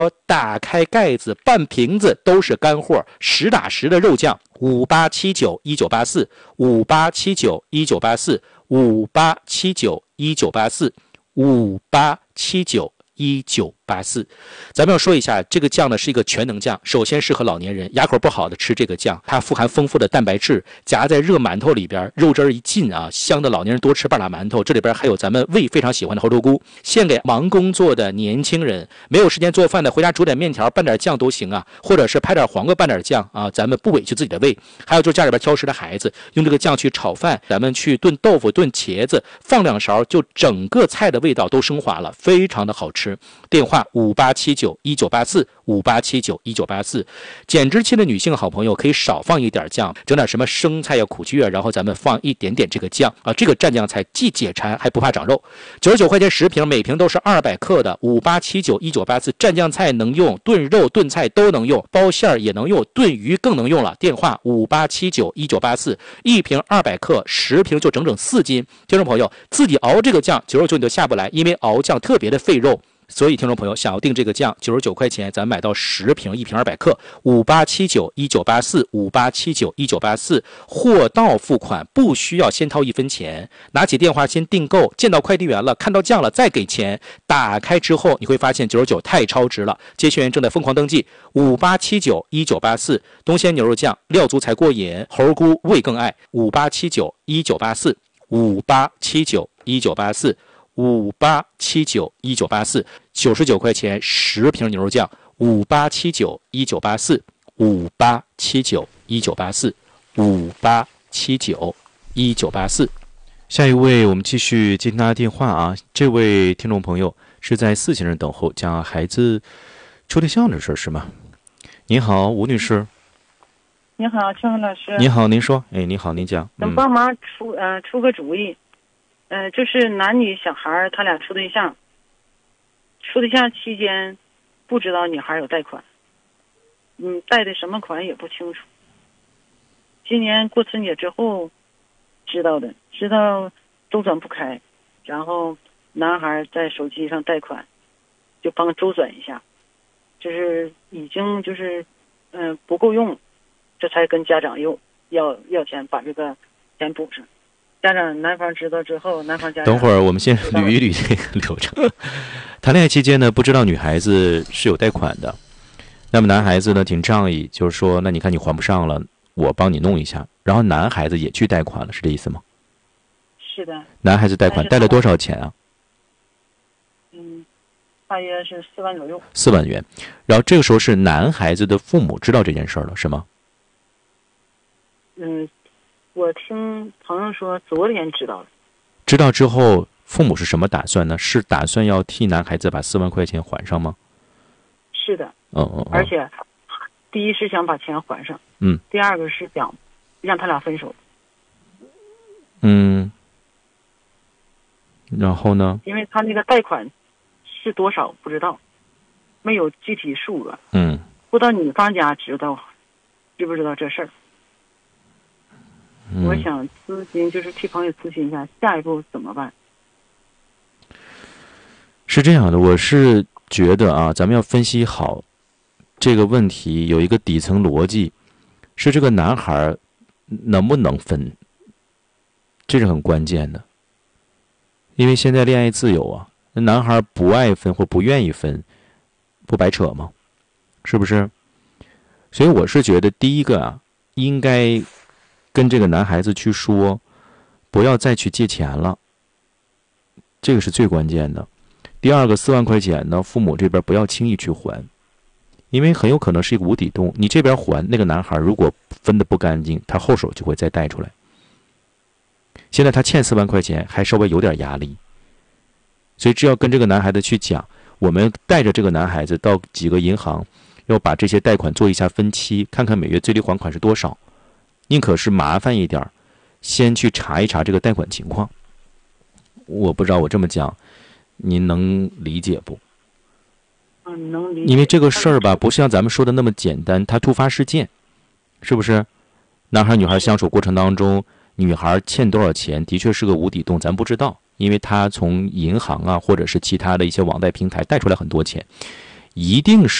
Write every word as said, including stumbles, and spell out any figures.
打开盖子，半瓶子都是干货，实打实的肉酱。五八七九一九八四，五八七九一九八四，五八七九一九八四，五八七九一九八四。咱们要说一下，这个酱呢是一个全能酱，首先适合老年人，牙口不好的吃这个酱，它富含丰富的蛋白质，夹在热馒头里边，肉汁儿一进啊，香的老年人多吃半拉馒头。这里边还有咱们胃非常喜欢的猴头菇，献给忙工作的年轻人，没有时间做饭的，回家煮点面条拌点酱都行啊，或者是拍点黄瓜拌点酱啊，咱们不委屈自己的胃。还有就是家里边挑食的孩子，用这个酱去炒饭，咱们去炖豆腐、炖茄子，放两勺，就整个菜的味道都升华了，非常的好吃。电话五八七九一九八四，五八七九一九八四。减脂期的女性好朋友可以少放一点酱，整点什么生菜呀、苦菊啊，然后咱们放一点点这个酱啊，这个蘸酱菜既解馋还不怕长肉。九十九块钱十瓶，每瓶都是二百克的。五八七九一九八四，蘸酱菜能用，炖肉炖菜都能用，包馅儿也能用，炖鱼更能用了。电话五八七九一九八四，一瓶二百克，十瓶就整整四斤。听众朋友，自己熬这个酱九十九你都下不来，因为熬酱特别的费肉。所以听众朋友想要订这个酱九十九块钱，咱买到十瓶，一瓶二百克。五八七九一九八四，五八七九一九八四，货到付款，不需要先掏一分钱，拿起电话先订购，见到快递员了，看到酱了再给钱。打开之后你会发现九十九太超值了，接线员正在疯狂登记。五八七九一九八四，东鲜牛肉酱，料足才过瘾，猴菇味更爱。五八七九一九八四，五八七九一九八四，五八七九一九八四，九十九块钱十瓶牛肉酱。五八七九一九八四，五八七九一九八四，五八七九一九八四。下一位，我们继续接听他的电话啊。这位听众朋友是在四先生等候，讲孩子处对象的事是吗？您好，吴女士。 你好，邱老师。 你好，您说。哎，你好，您讲。 能帮忙出呃出个主意？呃，就是男女小孩他俩处对象，处对象期间不知道女孩有贷款，嗯，贷的什么款也不清楚。今年过春节之后知道的，知道周转不开，然后男孩在手机上贷款，就帮周转一下，就是已经就是嗯、呃、不够用，这才跟家长又要要钱把这个钱补上。家长男方知道之后，男方家长等会儿我们先捋一捋这个流程。谈恋爱期间呢，不知道女孩子是有贷款的，那么男孩子呢挺仗义，就是说，那你看你还不上了，我帮你弄一下。然后男孩子也去贷款了，是这意思吗？ 是的。 男孩子贷款贷了多少钱啊？ 嗯，大约是四万左右。 四万元。然后这个时候是男孩子的父母知道这件事了，是吗？ 嗯。我听朋友说昨天知道了。 知道之后父母是什么打算呢？是打算要替男孩子把四万块钱还上吗？ 是的。 嗯嗯。 而且第一是想把钱还上， 嗯。 第二个是想让他俩分手。 嗯。然后呢？ 因为他那个贷款是多少不知道，没有具体数额。 嗯。 不知道女方家知道知不知道这事儿。我想咨询，就是替朋友咨询一下，下一步怎么办？ 是这样的，我是觉得啊，咱们要分析好这个问题，有一个底层逻辑，是这个男孩能不能分，这是很关键的。因为现在恋爱自由啊，那男孩不爱分或不愿意分，不白扯吗？是不是？所以我是觉得，第一个啊，应该跟这个男孩子去说，不要再去借钱了，这个是最关键的。第二个，四万块钱呢，父母这边不要轻易去还，因为很有可能是一个无底洞。你这边还，那个男孩如果分得不干净，他后手就会再贷出来。现在他欠四万块钱，还稍微有点压力，所以只要跟这个男孩子去讲，我们带着这个男孩子到几个银行，要把这些贷款做一下分期，看看每月最低还款是多少。宁可是麻烦一点，先去查一查这个贷款情况。我不知道我这么讲，您能理解不？ 嗯，能理解。 因为这个事儿吧，不像咱们说的那么简单，它突发事件，是不是？男孩女孩相处过程当中，女孩欠多少钱，的确是个无底洞，咱不知道，因为他从银行啊，或者是其他的一些网贷平台贷出来很多钱。 一定是